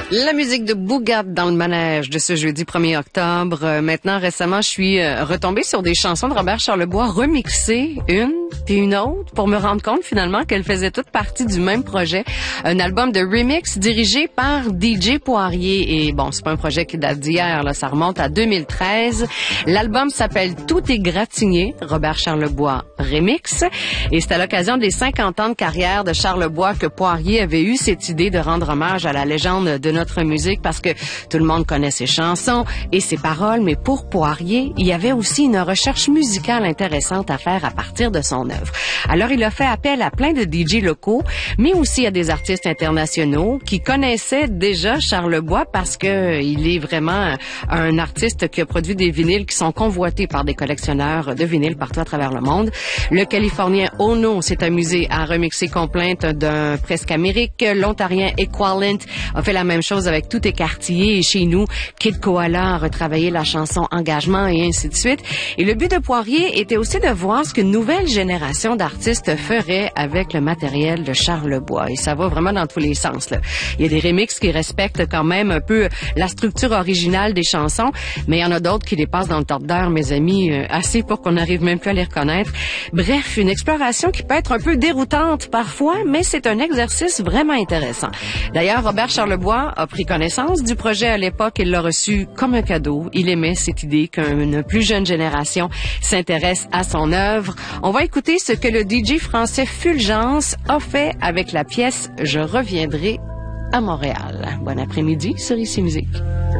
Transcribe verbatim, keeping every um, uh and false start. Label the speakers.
Speaker 1: La musique de Bougat dans le manège de ce jeudi premier octobre. Euh, maintenant, récemment, je suis euh, retombée sur des chansons de Robert Charlebois remixées, une puis une autre, pour me rendre compte finalement qu'elles faisaient toutes partie du même projet. Un album de remix dirigé par D J Poirier. Et bon, c'est pas un projet qui date d'hier, là, ça remonte à deux mille treize. L'album s'appelle Tout est gratigné, Robert Charlebois remix. Et c'est à l'occasion des cinquante ans de carrière de Charlebois que Poirier avait eu cette idée de rendre hommage à la légende de notre musique, parce que tout le monde connaît ses chansons et ses paroles, mais pour Poirier, il y avait aussi une recherche musicale intéressante à faire à partir de son œuvre. Alors, il a fait appel à plein de D J locaux, mais aussi à des artistes internationaux qui connaissaient déjà Charlebois, parce que il est vraiment un artiste qui a produit des vinyles qui sont convoités par des collectionneurs de vinyles partout à travers le monde. Le Californien Ono s'est amusé à remixer Complainte d'un Presque Amérique. L'Ontarien Equalent a fait la même chose avec Tout écartillé, et chez nous, Kid Koala a retravaillé la chanson Engagement, et ainsi de suite. Et le but de Poirier était aussi de voir ce qu'une nouvelle génération d'artistes ferait avec le matériel de Charlebois. Et ça va vraiment dans tous les sens, là. Il y a des remixes qui respectent quand même un peu la structure originale des chansons, mais il y en a d'autres qui dépassent dans le tordeur, mes amis, euh, assez pour qu'on n'arrive même plus à les reconnaître. Bref, une exploration qui peut être un peu déroutante parfois, mais c'est un exercice vraiment intéressant. D'ailleurs, Robert Charlebois a pris connaissance du projet à l'époque. Il l'a reçu comme un cadeau. Il aimait cette idée qu'une plus jeune génération s'intéresse à son œuvre. On va écouter ce que le D J français Fulgence a fait avec la pièce « Je reviendrai à Montréal ». Bon après-midi sur Ici Musique.